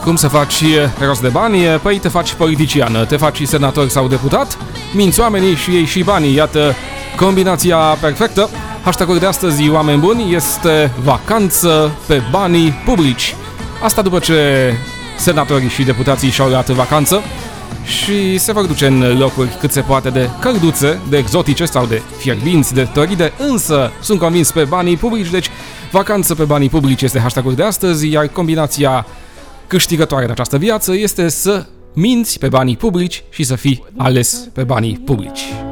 Cum să faci rost de bani? Păi te faci politician, te faci senator sau deputat, minți oamenii și ei și banii. Iată combinația perfectă. Hashtag-ul de astăzi, oameni buni, este vacanță pe banii publici. Asta după ce senatorii și deputații și-au luat vacanță și se vor duce în locuri cât se poate de călduțe, de exotice sau de fierbinți, de toride, însă sunt convins pe banii publici, deci vacanță pe banii publici este hashtag-ul de astăzi, iar combinația câștigătoare de această viață este să minți pe banii publici și să fii ales pe banii publici.